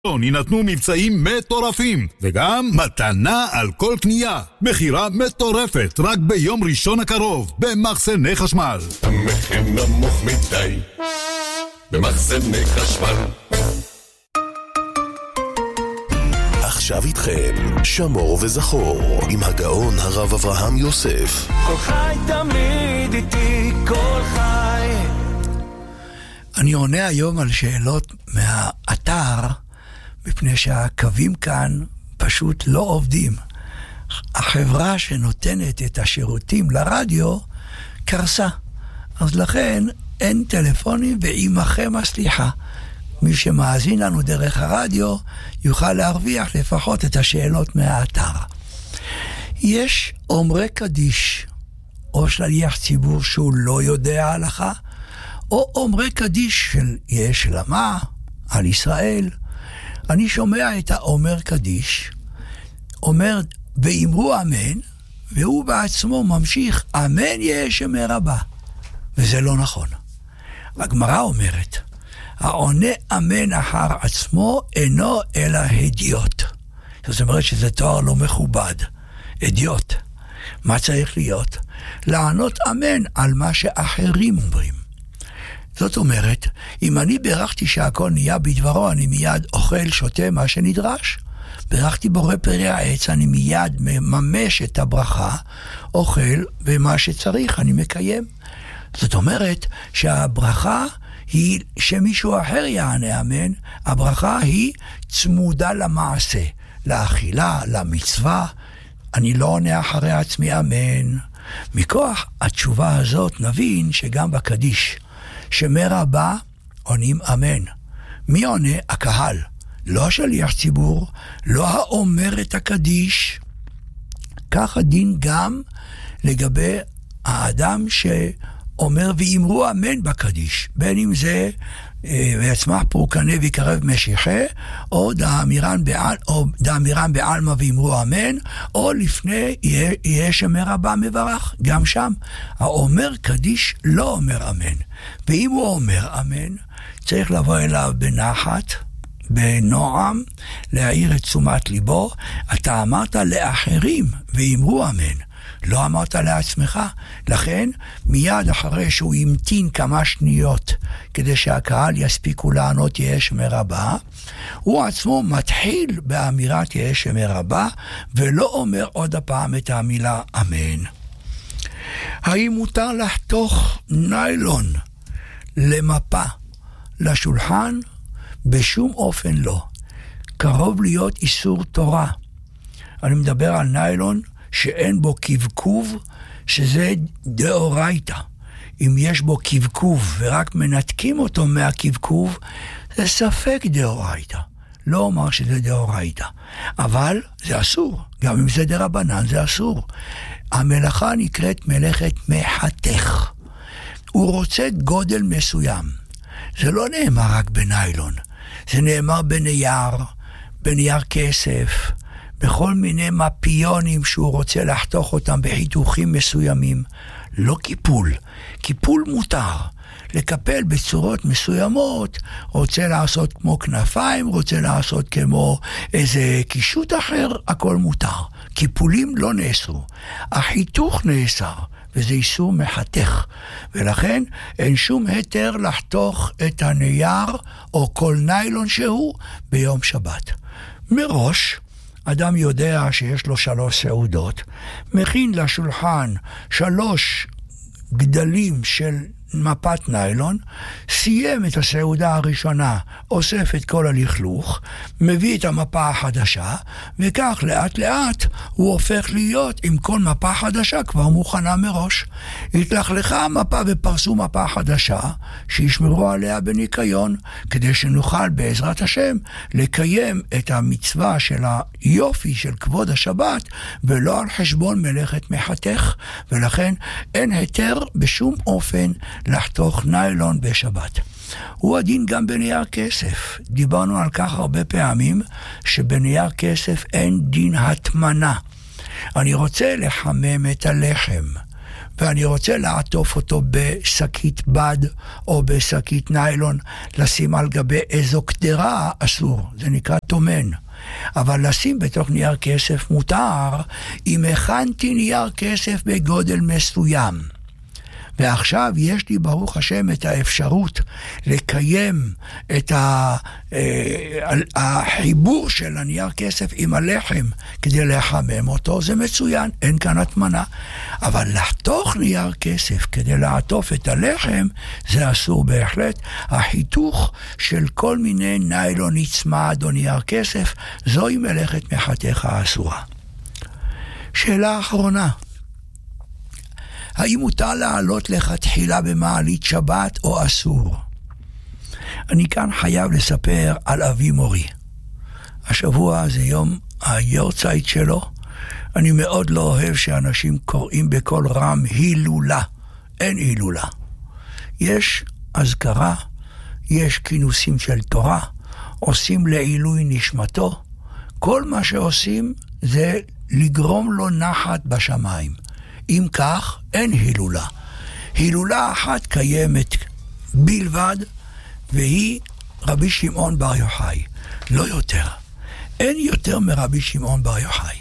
יינתנו מבצעים מטורפים, וגם מתנה על כל קנייה. מחירה מטורפת רק ביום ראשון הקרוב במחסני חשמל. המחיר נמוך מדי במחסני חשמל. עכשיו איתכם שמור וזכור עם הגאון הרב אברהם יוסף. כל חי תמיד איתי, כל חי. אני עונה היום על שאלות מהאתר, מפני שהקווים כאן פשוט לא עובדים. החברה שנותנת את השירותים לרדיו קרסה, אז לכן אין טלפונים ועמכם הסליחה. מי שמאזין לנו דרך הרדיו יוכל להרוויח לפחות את השאלות מהאתר. יש אומרי קדיש או שליח ציבור שהוא לא יודע הלכה, או אומרי קדיש של יש למה על ישראל. אני שומע את האומר קדיש אומר ואמרו אמן, והוא בעצמו ממשיך אמן יהיה שמי רבה, וזה לא נכון. הגמרא אומרת העונה אמן אחר עצמו אינו אלא הדיוט. זאת אומרת שזה תואר לא מכובד, הדיוט. מה צריך להיות? לענות אמן על מה שאחרים אומרים. זאת אומרת, אם אני בירכתי שהכל נהיה בדברו, אני מיד אוכל, שותה מה שנדרש. בירכתי בורא פרי העץ, אני מיד ממש את הברכה, אוכל, ומה שצריך אני מקיים. זאת אומרת שהברכה היא שמישהו אחר יענה אמן, הברכה היא צמודה למעשה, לאכילה, למצווה. אני לא עונה אחרי עצמי אמן. מכוח התשובה הזאת נבין שגם בקדיש שמי רבה עונים אמן. מי עונה? הקהל, לא שליח ציבור, לא האומר את הקדיש. כך הדין גם לגבי האדם שאומר ואמרו אמן בקדיש, בין אם זה ויצמח פורקנה ויקרב משיחה, או דאמירן בעלמא ואמרו אמן, או לפני יהיה שמי רבה מברך. גם שם האומר קדיש לא אומר אמן, ואם הוא אומר אמן צריך לבוא אליו בנחת, בנועם, להעיר את תשומת ליבו. אתה אמרת לאחרים ואמרו אמן, לא אמרת לעצמך. לכן מיד אחרי שהוא ימתין כמה שניות כדי שהקהל יספיקו לענות יהיה שמי רבה, הוא עצמו מתחיל באמירת יהיה שמי רבה, ולא אומר עוד הפעם את המילה אמן. האם מותר לחתוך ניילון למפה לשולחן? בשום אופן לא. קרוב להיות איסור תורה. אני מדבר על ניילון שאין בו כבכוב, שזה דאורייתא. אם יש בו כבכוב ורק מנתקים אותו מהכבכוב, זה ספק דאורייתא. לא אומר שזה דאורייתא, אבל זה אסור. גם אם זה דרבנן זה אסור. המלאכה נקראת מלאכת מחתך. הוא רוצה גודל מסוים. זה לא נאמר רק בניילון, זה נאמר בנייר כסף, בכל מיני מפיונים שהוא רוצה לחתוך אותם בחיתוכים מסוימים. לא קיפול. קיפול מותר. לקפל בצורות מסוימות, רוצה לעשות כמו כנפיים, רוצה לעשות כמו איזה קישוט אחר, הכל מותר. קיפולים לא נאסרו. החיתוך נאסר, וזה איסור מחתך. ולכן אין שום היתר לחתוך את הנייר או כל ניילון שהוא ביום שבת. מראש אדם יודע שיש לו 3 סעודות, מכין לשולחן 3 גדלים של מפת ניילון, סיים את הסעודה הראשונה, אוסף את כל הלכלוך, מביא את המפה החדשה, וכך לאט לאט הוא הופך להיות עם כל מפה חדשה כבר מוכנה מראש. התלכלכה המפה ופרסו מפה חדשה, שישמרו עליה בניקיון, כדי שנוכל בעזרת השם לקיים את המצווה של היופי של כבוד השבת, ולא על חשבון מלאכת מחתך. ולכן אין היתר בשום אופן לחתוך ניילון בשבת. הוא הדין גם בנייר כסף. דיברנו על כך הרבה פעמים, שבנייר כסף אין דין התמנה. אני רוצה לחמם את הלחם, ואני רוצה לעטוף אותו בשקית בד או בשקית ניילון, לשים על גבי איזו קדרה אסור, זה נקרא תומן. אבל לשים בתוך נייר כסף מותר, אם הכנתי נייר כסף בגודל מסוים. ועכשיו יש לי ברוך השם את האפשרות לקיים את החיבור של הנייר כסף עם הלחם כדי לחמם אותו, זה מצוין, אין כאן התמנה. אבל לחתוך נייר כסף כדי לעטוף את הלחם, זה אסור בהחלט. החיתוך של כל מיני ניילון נצמד או נייר כסף, זוהי מלאכת מחתך האסורה. שאלה אחרונה, האם מותר לעלות לכתחילה במעלית שבת או אסור? אני כאן חייב לספר על אבי מורי. השבוע זה יום היורצייט שלו. אני מאוד לא אוהב שאנשים קוראים בקול רם הילולה. אין הילולה. יש אזכרה, יש כינוסים של תורה, עושים לעילוי נשמתו. כל מה שעושים זה לגרום לו נחת בשמיים. אם כך, אין הילולה. הילולה אחת קיימת בלבד, והיא רבי שמעון בר יוחאי. לא יותר. אין יותר מרבי שמעון בר יוחאי.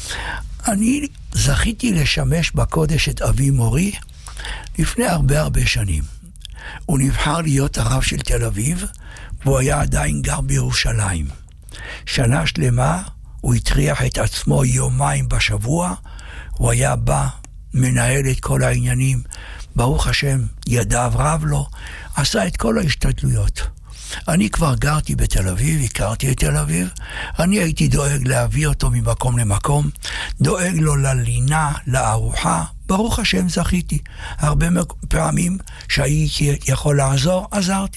אני זכיתי לשמש בקודש את אבי מורי לפני הרבה שנים. הוא נבחר להיות הרב של תל אביב, והוא היה עדיין גר בירושלים. שנה שלמה הוא הטריח את עצמו יומיים בשבוע, הוא היה בא, מנהל את כל העניינים, ברוך השם, ידיו רב לו, עשה את כל ההשתדלויות. אני כבר גרתי בתל אביב, הכרתי את תל אביב, אני הייתי דואג להביא אותו ממקום למקום, דואג לו ללינה, לארוחה, ברוך השם זכיתי. הרבה פעמים שהייתי יכול לעזור, עזרתי.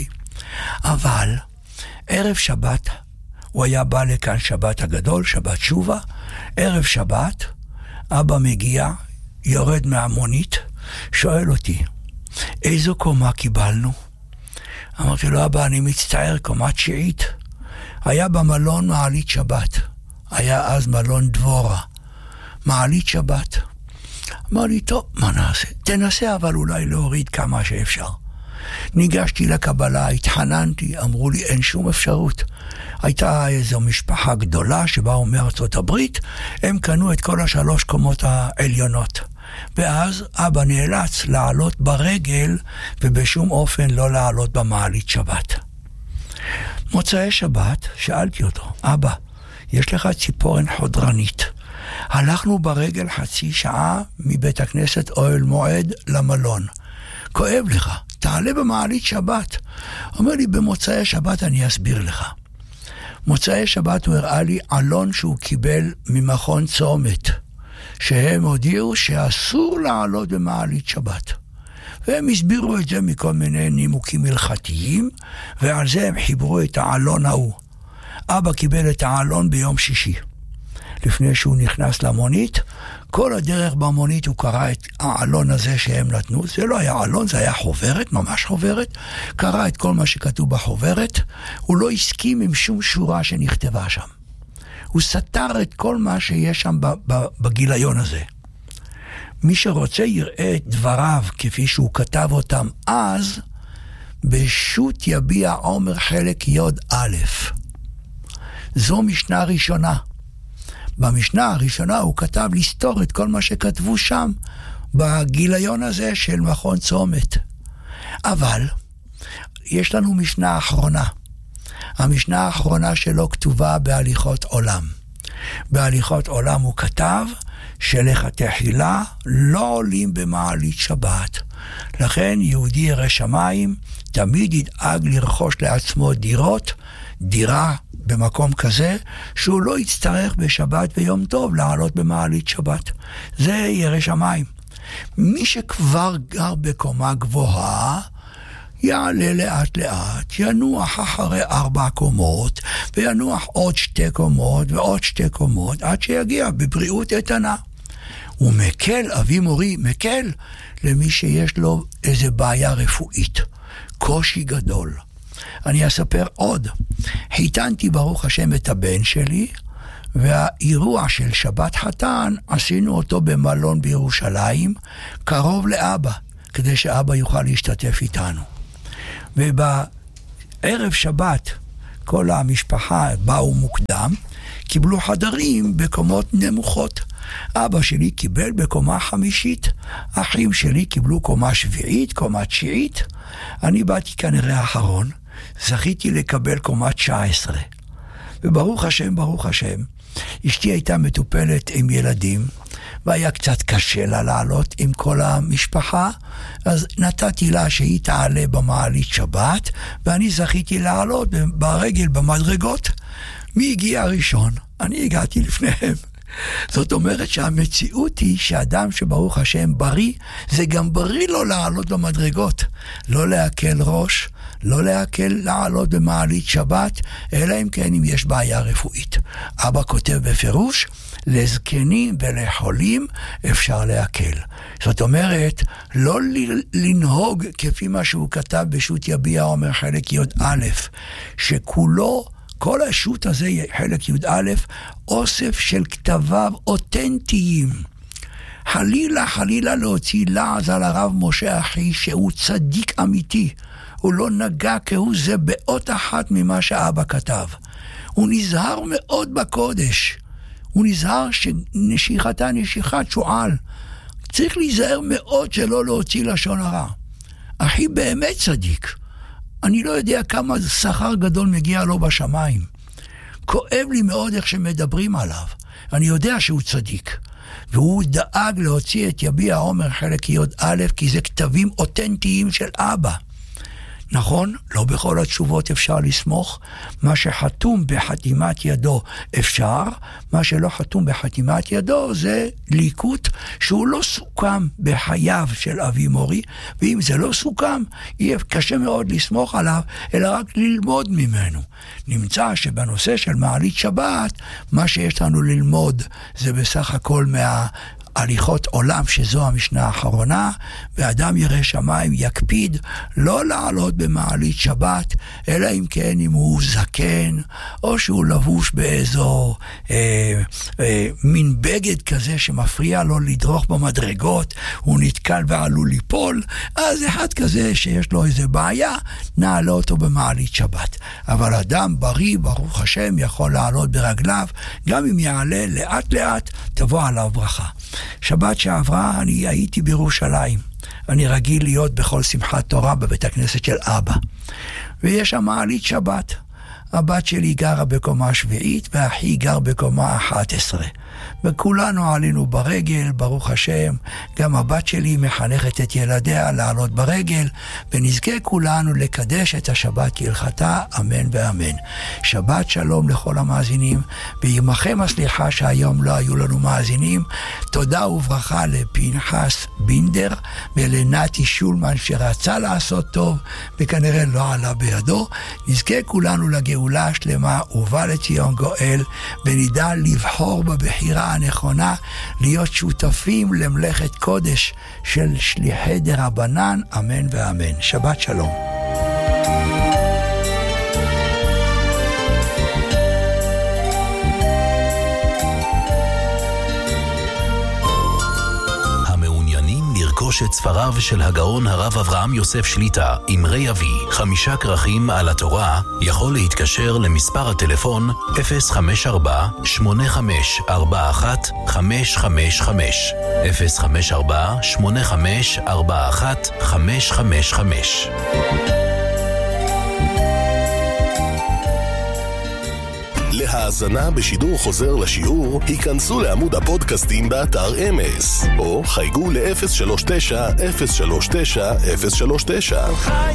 אבל ערב שבת, הוא היה בא לכאן שבת הגדול, שבת שובה, ערב שבת, אבא מגיע, יורד מהמונית, שואל אותי, איזו קומה קיבלנו? אמרתי לו, אבא, אני מצטער, קומה תשיעית. היה במלון מעלית שבת. היה אז מלון דבורה. מעלית שבת. אמר לי, טוב, מה נעשה? תנסה אבל אולי להוריד כמה שאפשר. ניגשתי לקבלה, התחננתי, אמרו לי, אין שום אפשרות. הייתה איזו משפחה גדולה שבאו מארצות הברית, הם קנו את כל 3 קומות העליונות. ואז אבא נאלץ לעלות ברגל, ובשום אופן לא לעלות במעלית שבת. מוצאי שבת, שאלתי אותו, אבא, יש לך ציפורן חודרנית. הלכנו ברגל 0.5 שעה מבית הכנסת אוהל מועד למלון. כואב לך, תעלה במעלית שבת. אומר לי, במוצאי שבת אני אסביר לך. מוצאי שבת הוא הראה לי עלון שהוא קיבל ממכון צומת, שהם הודיעו שאסור לעלות במעלית שבת. והם הסבירו את זה מכל מיני נימוקים הלכתיים, ועל זה הם חיברו את העלון ההוא. אבא קיבל את העלון ביום שישי. לפני שהוא נכנס למונית, כל הדרך במונית הוא קרא את העלון הזה שהם נתנו. זה לא היה עלון, זה היה חוברת, ממש חוברת. קרא את כל מה שכתוב בחוברת. הוא לא הסכים עם שום שורה שנכתבה שם. הוא סתר את כל מה שיש שם בגיליון הזה. מי שרוצה יראה את דבריו כפי שהוא כתב אותם אז, בשו"ת יביע עומר חלק יוד א'. זו משנה ראשונה. במשנה הראשונה הוא כתב לסתור את כל מה שכתבו שם, בגיליון הזה של מכון צומת. אבל יש לנו משנה אחרונה. המשנה האחרונה שלו כתובה בהליכות עולם. בהליכות עולם הוא כתב שלכתחילה לא עולים במעלית שבת. לכן יהודי ירא שמיים תמיד ידאג לרכוש לעצמו דירה במקום כזה, שהוא לא יצטרך בשבת ויום טוב לעלות במעלית שבת. זה ירא שמיים. מי שכבר גר בקומה גבוהה, יעלה לאט לאט, ינוח אחרי 4 קומות, וינוח עוד 2 קומות ועוד 2 קומות, עד שיגיע בבריאות איתנה. הוא מקל, אבי מורי מקל, למי שיש לו איזה בעיה רפואית, קושי גדול. אני אספר עוד. חיתנתי ברוך השם את הבן שלי, והאירוע של שבת חתן, עשינו אותו במלון בירושלים, קרוב לאבא, כדי שאבא יוכל להשתתף איתנו. ובערב שבת, כל המשפחה באו מוקדם, קיבלו חדרים בקומות נמוכות. אבא שלי קיבל בקומה 5, אחים שלי קיבלו קומה 7, קומה 9, אני באתי כנראה האחרון, זכיתי לקבל קומה 19. וברוך השם, ברוך השם, אשתי הייתה מטופלת עם ילדים, והיה קצת קשה לה לעלות עם כל המשפחה, אז נתתי לה שהיא תעלה במעלית שבת, ואני זכיתי לעלות ברגל במדרגות. מי הגיע ראשון? אני הגעתי לפניהם. זאת אומרת שהמציאות היא שאדם שברוך השם בריא, זה גם בריא לו לעלות במדרגות. לא להקל ראש, לא להקל לעלות במעלית שבת, אלא אם כן אם יש בעיה רפואית. אבא כותב בפירוש, לזקנים ולחולים אפשר להקל. זאת אומרת, לא לנהוג כפי מה שהוא כתב בשו"ת יביע אומר חלק י"א, שכולו, כל השו"ת הזה, חלק י"א, אוסף של כתביו אותנטיים. חלילה להוציא לעז על הרב משה אחי, שהוא צדיק אמיתי. הוא לא נגע כהוא זה באות אחת ממה שאבא כתב. הוא נזהר מאוד בקודש. הוא נזהר שנשיכתה נשיכת שועל. צריך להיזהר מאוד שלא להוציא לשון הרע. אחי באמת צדיק. אני לא יודע כמה שכר גדול מגיע לו בשמיים. כואב לי מאוד איך שמדברים עליו. אני יודע שהוא צדיק. והוא דאג להוציא את יביע אומר חלק י"א, כי זה כתבים אותנטיים של אבא. נכון? לא בכל התשובות אפשר לסמוך. מה שחתום בחתימת ידו אפשר, מה שלא חתום בחתימת ידו זה ליקוט שהוא לא סוכם בחייו של אבי מורי, ואם זה לא סוכם, יהיה קשה מאוד לסמוך עליו, אלא רק ללמוד ממנו. נמצא שבנושא של מעלית שבת, מה שיש לנו ללמוד זה בסך הכל הליכות עולם, שזו המשנה האחרונה, ואדם ירא שמיים יקפיד לא לעלות במעלית שבת, אלא אם כן אם הוא זקן, או שהוא לבוש באיזו מין בגד כזה שמפריע לו לדרוך במדרגות, הוא נתקל ועלול ליפול, אז אחד כזה שיש לו איזה בעיה, נעלה אותו במעלית שבת. אבל אדם בריא, ברוך השם, יכול לעלות ברגליו, גם אם יעלה לאט לאט, תבוא עליו ברכה. שבת שעברה אני הייתי בירושלים. אני רגיל להיות בכל שמחת תורה בבית הכנסת של אבא. ויש שם מעלית שבת. הבת שלי גרה בקומה 7 ואחי גר בקומה 11. וכולנו עלינו ברגל, ברוך השם. גם הבת שלי מחנכת את ילדיה לעלות ברגל, ונזכה כולנו לקדש את השבת כהלכתה, אמן ואמן. שבת שלום לכל המאזינים, וימכם הסליחה שהיום לא היו לנו מאזינים. תודה וברכה לפנחס בינדר ולנתי שולמן שרצה לעשות טוב וכנראה לא עלה בידו. נזכה כולנו לגאולה שלמה ובא לציון גואל, ונדע לבחור בבחירה הנכונה, להיות שותפים למלאכת קודש של שליחי דרבנן, אמן ואמן. שבת שלום. לרכוש את ספריו של הגאון הרב אברהם יוסף שליטה, אמרי אבי, 5 כרכים על התורה, יכול להתקשר למספר הטלפון 054-8541-555 054-8541-555. להאזנה בשידור חוזר לשיעור, היכנסו לעמוד הפודקאסטים באתר אמס, או חייגו ל-039-039-039.